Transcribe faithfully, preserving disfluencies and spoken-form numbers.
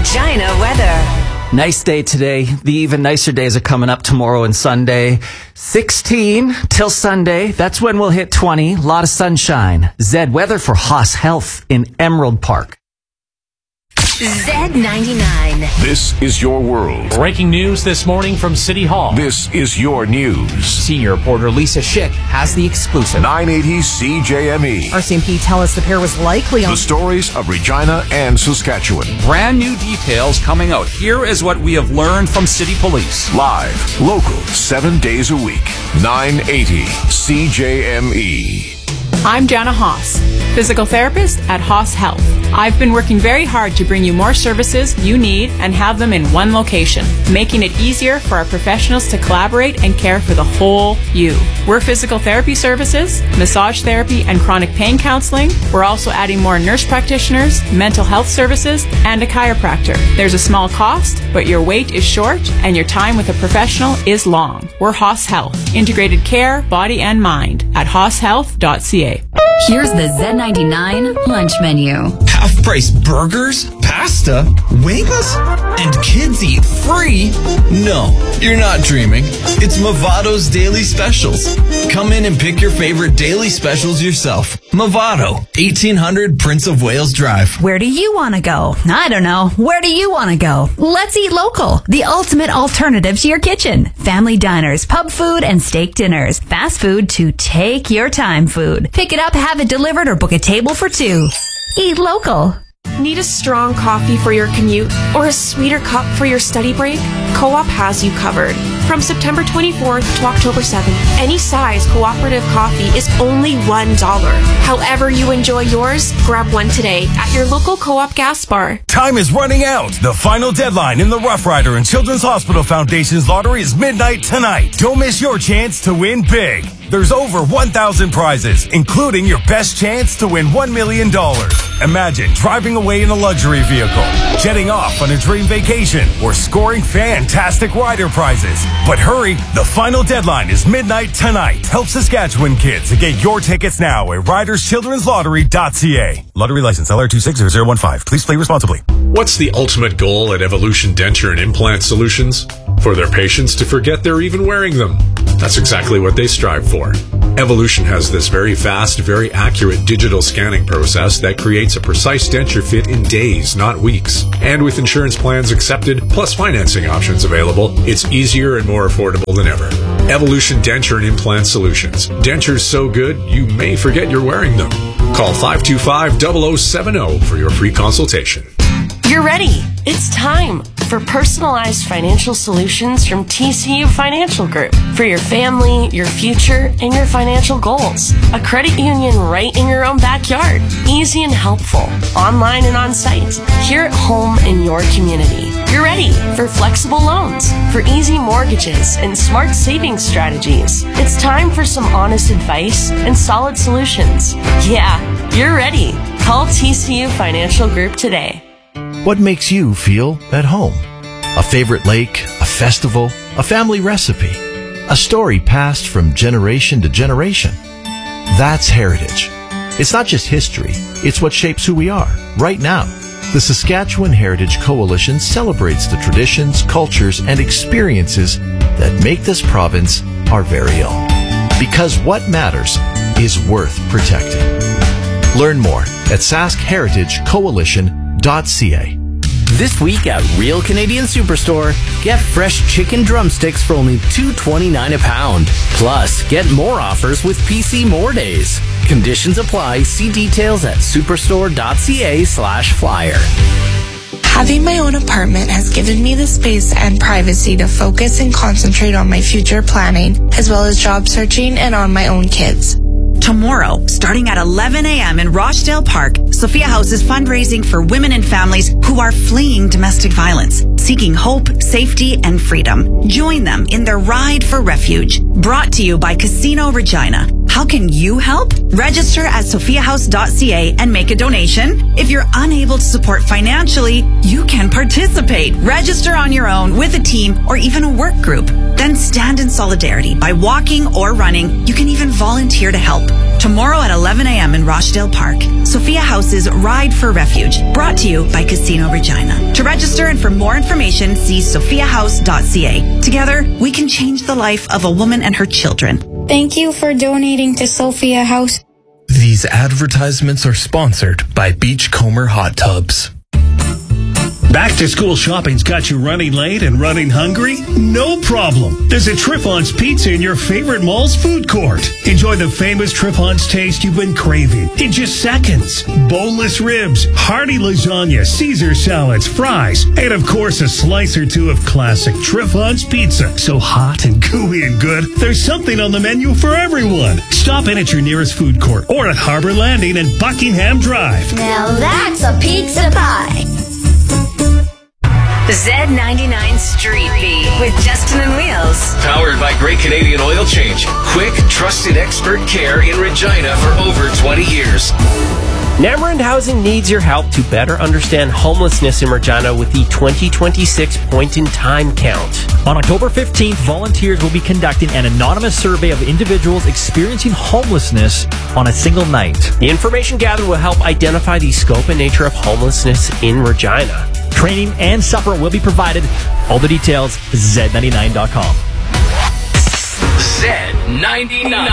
Regina weather. Nice day today. The even nicer days are coming up tomorrow and Sunday. sixteen till Sunday. That's when we'll hit twenty. A lot of sunshine. Zed weather for Haas Health in Emerald Park. Z ninety-nine. This is your world. Breaking news this morning from City Hall. This is your news. Senior reporter Lisa Schick has the exclusive. nine eighty C J M E. R C M P tell us the pair was likely on... The stories of Regina and Saskatchewan. Brand new details coming out. Here is what we have learned from City Police. Live, local, seven days a week. nine eighty C J M E. I'm Jana Haas, physical therapist at Haas Health. I've been working very hard to bring you more services you need and have them in one location, making it easier for our professionals to collaborate and care for the whole you. We're physical therapy services, massage therapy, and chronic pain counseling. We're also adding more nurse practitioners, mental health services, and a chiropractor. There's a small cost, but your wait is short and your time with a professional is long. We're Haas Health, integrated care, body and mind at haas health dot c a. Here's the Z ninety-nine lunch menu. Half-price burgers, pasta, wings, and kids eat free? No, you're not dreaming. It's Movado's Daily Specials. Come in and pick your favorite daily specials yourself. Movado, eighteen hundred Prince of Wales Drive. Where do you want to go? I don't know. Where do you want to go? Let's eat local. The ultimate alternative to your kitchen. Family diners, pub food, and steak dinners. Fast food to take your time food. Pick it up, have it delivered, or book a table for two. Eat local. Need a strong coffee for your commute or a sweeter cup for your study break? Co-op has you covered. From September twenty-fourth to October seventh, any size cooperative coffee is only one dollar. However you enjoy yours, grab one today at your local Co-op gas bar. Time is running out. The final deadline in the Rough Rider and Children's Hospital Foundation's lottery is midnight tonight. Don't miss your chance to win big. There's over one thousand prizes, including your best chance to win one million dollars. Imagine driving away in a luxury vehicle, jetting off on a dream vacation, or scoring fantastic rider prizes. But hurry, the final deadline is midnight tonight. Help Saskatchewan kids and get your tickets now at riders children's lottery dot c a. Lottery license L R two six zero zero one five. Please play responsibly. What's the ultimate goal at Evolution Denture and Implant Solutions? For their patients to forget they're even wearing them. That's exactly what they strive for. Evolution has this very fast, very accurate digital scanning process that creates a precise denture fit in days, not weeks. And with insurance plans accepted, plus financing options available, it's easier and more affordable than ever. Evolution Denture and Implant Solutions. Dentures so good, you may forget you're wearing them. Call five two five, zero zero seven zero for your free consultation. You're ready. It's time for personalized financial solutions from T C U Financial Group for your family, your future, and your financial goals. A credit union right in your own backyard. Easy and helpful. Online and on site. Here at home in your community. You're ready for flexible loans, for easy mortgages, and smart saving strategies. It's time for some honest advice and solid solutions. Yeah, you're ready. Call T C U Financial Group today. What makes you feel at home? A favorite lake, a festival, a family recipe, a story passed from generation to generation. That's heritage. It's not just history, it's what shapes who we are right now. The Saskatchewan Heritage Coalition celebrates the traditions, cultures, and experiences that make this province our very own. Because what matters is worth protecting. Learn more at sask heritage coalition dot c a. This week at Real Canadian Superstore, get fresh chicken drumsticks for only two dollars and twenty-nine cents a pound. Plus, get more offers with P C More Days. Conditions apply. See details at superstore dot c a slash flyer. Having my own apartment has given me the space and privacy to focus and concentrate on my future planning, as well as job searching and on my own kids. Tomorrow, starting at eleven a.m. in Rochdale Park, Sophia House is fundraising for women and families who are fleeing domestic violence, seeking hope, safety, and freedom. Join them in their ride for refuge. Brought to you by Casino Regina. How can you help? Register at sophia house dot c a and make a donation. If you're unable to support financially, you can participate. Register on your own with a team or even a work group. Then stand in solidarity by walking or running. You can even volunteer to help. Tomorrow at eleven a.m. in Rochdale Park, Sophia House's Ride for Refuge, brought to you by Casino Regina. To register and for more information, see sophia house dot c a. Together, we can change the life of a woman and her children. Thank you for donating to Sophia House. These advertisements are sponsored by Beachcomber Hot Tubs. Back to school shopping's got you running late and running hungry? No problem. There's a Trifons Pizza in your favorite mall's food court. Enjoy the famous Trifons taste you've been craving in just seconds. Boneless ribs, hearty lasagna, Caesar salads, fries, and of course a slice or two of classic Trifons pizza. So hot and gooey and good, there's something on the menu for everyone. Stop in at your nearest food court or at Harbor Landing and Buckingham Drive. Now that's a pizza pie. Z ninety-nine Street Beat with Justin and Wheels. Powered by Great Canadian Oil Change. Quick, trusted expert care in Regina for over twenty years. Namarand Housing needs your help to better understand homelessness in Regina with the twenty twenty-six point-in-time count. On October fifteenth, volunteers will be conducting an anonymous survey of individuals experiencing homelessness on a single night. The information gathered will help identify the scope and nature of homelessness in Regina. Training and supper will be provided. All the details, Z ninety-nine dot com. Z ninety-nine.